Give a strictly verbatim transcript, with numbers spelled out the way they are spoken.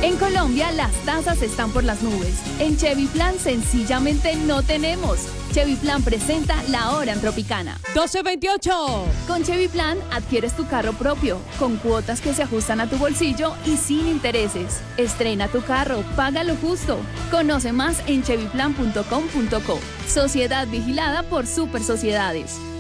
En Colombia, las tasas están por las nubes. En Chevy Plan, sencillamente no tenemos. Chevy Plan presenta La Hora en Tropicana. doce veintiocho. Con Chevy Plan, adquieres tu carro propio, con cuotas que se ajustan a tu bolsillo y sin intereses. Estrena tu carro, paga lo justo. Conoce más en chevy plan punto com punto co. Sociedad vigilada por Super Sociedades.